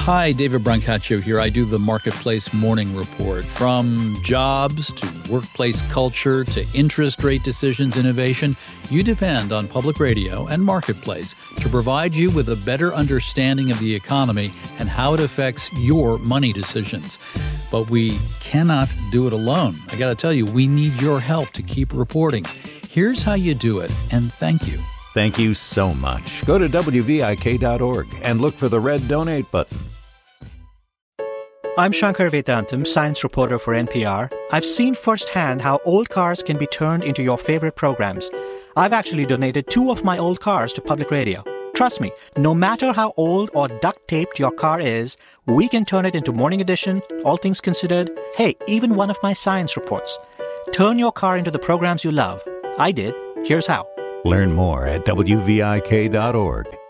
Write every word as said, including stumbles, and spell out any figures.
Hi, David Brancaccio here. I do the Marketplace Morning Report. From jobs to workplace culture to interest rate decisions, innovation, you depend on public radio and Marketplace to provide you with a better understanding of the economy and how it affects your money decisions. But we cannot do it alone. I got to tell you, we need your help to keep reporting. Here's how you do it, and thank you. Thank you so much. Go to W V I K dot org and look for the red donate button. I'm Shankar Vedantam, science reporter for N P R. I've seen firsthand how old cars can be turned into your favorite programs. I've actually donated two of my old cars to public radio. Trust me, no matter how old or duct-taped your car is, we can turn it into Morning Edition, All Things Considered, hey, even one of my science reports. Turn your car into the programs you love. I did. Here's how. Learn more at W V I K dot org.